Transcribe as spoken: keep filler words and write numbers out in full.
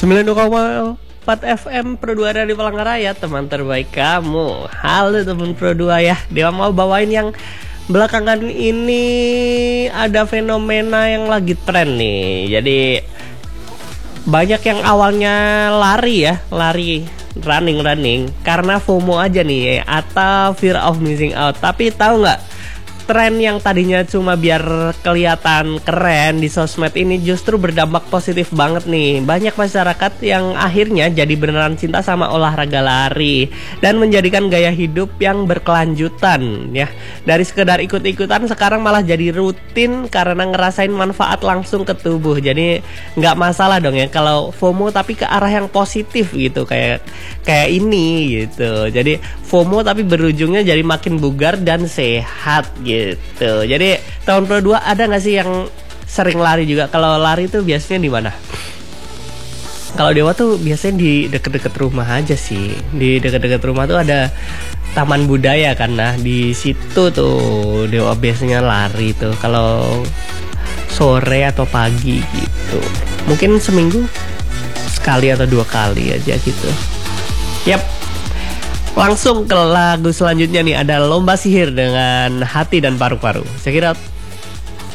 sembilan puluh dua koma empat F M Pro dua dari Palangkaraya, teman terbaik kamu. Halo teman Pro dua ya. Dia mau bawain yang belakangan ini ada fenomena yang lagi tren nih. Jadi banyak yang awalnya lari ya, lari running running karena FOMO aja nih atau fear of missing out. Tapi tahu nggak, tren yang tadinya cuma biar kelihatan keren di sosmed ini justru berdampak positif banget nih. Banyak masyarakat yang akhirnya jadi beneran cinta sama olahraga lari dan menjadikan gaya hidup yang berkelanjutan ya. Dari sekedar ikut-ikutan sekarang malah jadi rutin karena ngerasain manfaat langsung ke tubuh. Jadi nggak masalah dong ya kalau FOMO tapi ke arah yang positif gitu, kayak kayak ini gitu. Jadi FOMO tapi berujungnya jadi makin bugar dan sehat gitu. Jadi tahun Pro dua ada nggak sih yang sering lari juga? Kalau lari tuh biasanya di mana? Kalau Dewa tuh biasanya di deket-deket rumah aja sih. Di deket-deket rumah tuh ada taman budaya kan. Nah di situ tuh Dewa biasanya lari tuh kalau sore atau pagi gitu. Mungkin seminggu sekali atau dua kali aja gitu. Yap. Langsung ke lagu selanjutnya nih, ada Lomba Sihir dengan Hati dan Paru-Paru. Check it out.